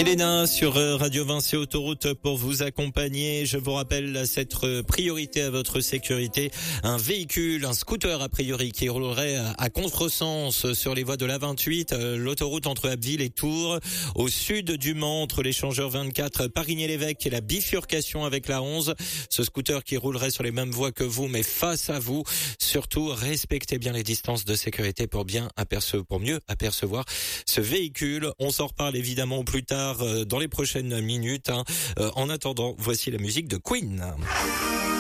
Elena sur Radio Vinci Autoroute pour vous accompagner. Je vous rappelle cette priorité à votre sécurité. Un véhicule, un scooter a priori qui roulerait à contresens sur les voies de l'A28, l'autoroute entre Abbeville et Tours, au sud du Mans entre l'échangeur 24 Parigny-l'Évêque et la bifurcation avec la 11. Ce scooter qui roulerait sur les mêmes voies que vous mais face à vous. Surtout, respectez bien les distances de sécurité pour mieux apercevoir ce véhicule. On s'en reparle évidemment plus tard dans les prochaines minutes. En attendant, voici la musique de Queen.